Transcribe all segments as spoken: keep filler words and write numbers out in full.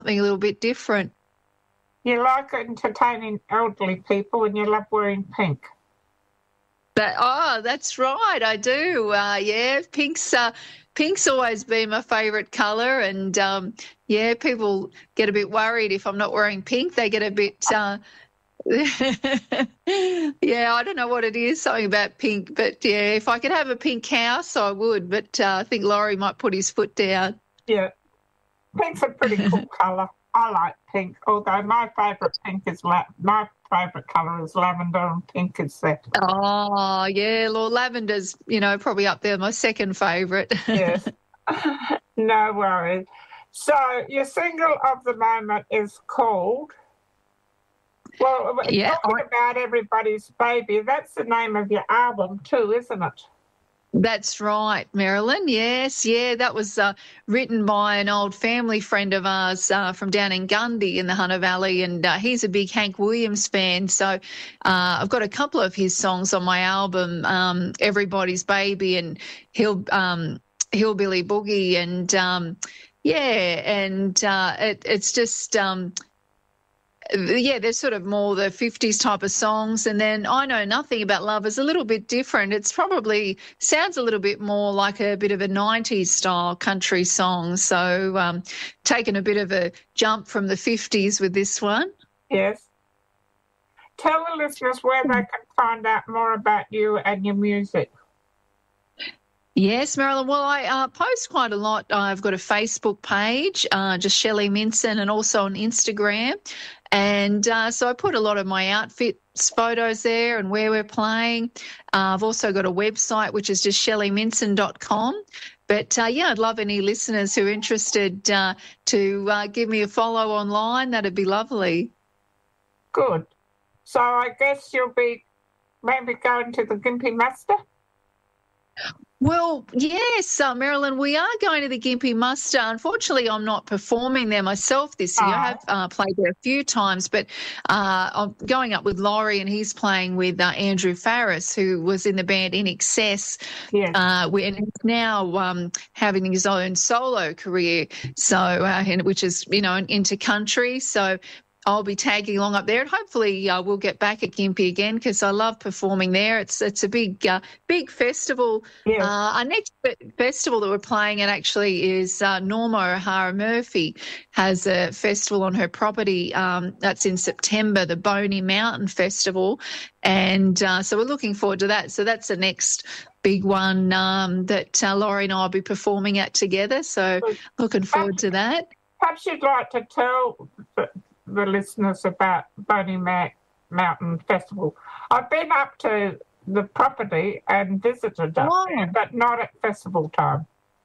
a little bit different. You like entertaining elderly people and you love wearing pink. That, oh, that's right, I do. Uh, yeah, pink's uh, pink's always been my favourite colour, and um, yeah, people get a bit worried if I'm not wearing pink. They get a bit, uh, yeah, I don't know what it is, something about pink, but yeah, if I could have a pink house, I would. But uh, I think Laurie might put his foot down. Yeah, pink's a pretty cool colour. I like pink, although my favourite pink is la- my favourite colour is lavender, and pink is that. Oh, yeah, Lord Lavender's, you know, probably up there, my second favourite. Yes, no worries. So your single of the moment is called, well, we're Yeah, talking I- about Everybody's Baby. That's the name of your album too, isn't it? That's right, Marilyn. Yes, yeah, that was uh, written by an old family friend of ours uh, from down in Gundy in the Hunter Valley, and uh, he's a big Hank Williams fan. So uh, I've got a couple of his songs on my album, um, "Everybody's Baby" and "Hill um, Hillbilly Boogie," and um, yeah, and uh, it, it's just. Um, yeah, they're sort of more the fifties type of songs. And then I Know Nothing About Love is a little bit different. It's probably sounds a little bit more like a bit of a nineties style country song. So um, taking a bit of a jump from the fifties with this one. Yes. Tell the listeners where they can find out more about you and your music. Yes, Marilyn. Well, I uh, post quite a lot. I've got a Facebook page, uh, just Shelley Minson, and also on Instagram. And uh, so I put a lot of my outfits photos there and where we're playing. Uh, I've also got a website, which is just shelley minson dot com. But uh, yeah, I'd love any listeners who are interested uh, to uh, give me a follow online. That'd be lovely. Good. So I guess you'll be maybe going to the Gympie Muster? Well, yes, uh, Marilyn, we are going to the Gympie Muster. Unfortunately, I'm not performing there myself this year. Oh. I have uh, played there a few times, but uh, I'm going up with Laurie, and he's playing with uh, Andrew Farris, who was in the band In Excess. Yes. Uh, and he's now um, having his own solo career, so uh, which is, you know, into country. So I'll be tagging along up there, and hopefully uh, we'll get back at Gympie again because I love performing there. It's it's a big uh, big festival. Yes. Uh, our next festival that we're playing at actually is uh, Norma O'Hara Murphy has a festival on her property. Um, that's in September, the Boney Mountain Festival, and uh, so we're looking forward to that. So that's the next big one um, that uh, Laurie and I will be performing at together. So looking forward to that. Perhaps you'd like to tell the, the listeners about Boney Ma- Mountain Festival. I've been up to the property and visited up Oh. there, but not at festival time.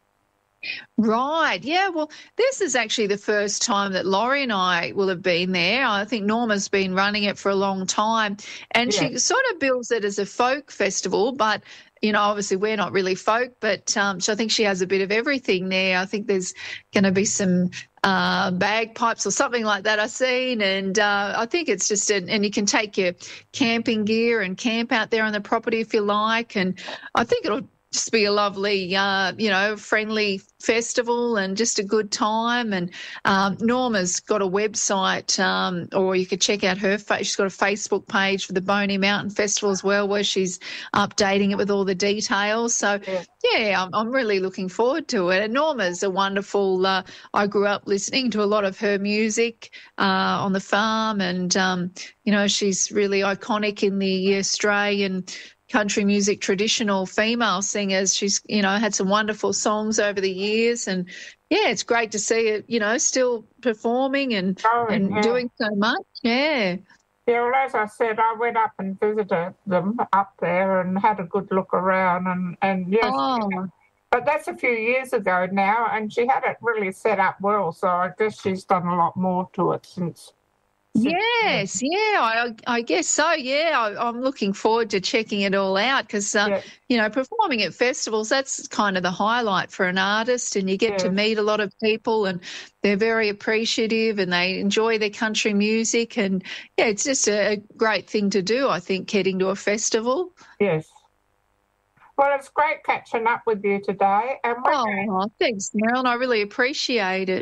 Right. Yeah. Well, this is actually the first time that Laurie and I will have been there. I think Norma's been running it for a long time, and she Yes. sort of bills it as a folk festival, but you know, obviously we're not really folk, but um, so I think she has a bit of everything there. I think there's going to be some uh, bagpipes or something like that I've seen, and uh, I think it's just, an, and you can take your camping gear and camp out there on the property if you like, and I think it'll just be a lovely, uh, you know, friendly festival and just a good time. And um, Norma's got a website, um, or you could check out her. Fa- she's got a Facebook page for the Boney Mountain Festival as well, where she's updating it with all the details. So Yeah. yeah, I'm, I'm really looking forward to it. And Norma's a wonderful. Uh, I grew up listening to a lot of her music uh, on the farm, and um, you know, she's really iconic in the Australian country music traditional female singers. She's, you know, had some wonderful songs over the years, and yeah, it's great to see it, you know, still performing and Oh, and yeah. doing so much. Yeah. Yeah, well, as I said, I went up and visited them up there and had a good look around, and, and yes, Oh. but that's a few years ago now, and she had it really set up well, so I guess she's done a lot more to it since. since Yes, yeah, I, I guess so. Yeah, I, I'm looking forward to checking it all out because, uh, Yeah. you know, performing at festivals, that's kind of the highlight for an artist, and you get to Yes. meet a lot of people, and they're very appreciative and they enjoy their country music. And yeah, it's just a, a great thing to do, I think, heading to a festival. Yes. Well, it's great catching up with you today, and we're going, Oh, thanks, Marilyn. I really appreciate it.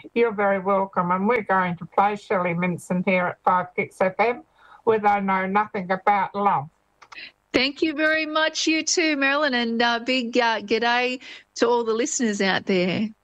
You're very welcome. And we're going to play Shelley Minson here at five Kicks F M, where they know nothing about love. Thank you very much, you too, Marilyn, and uh, big uh, g'day to all the listeners out there.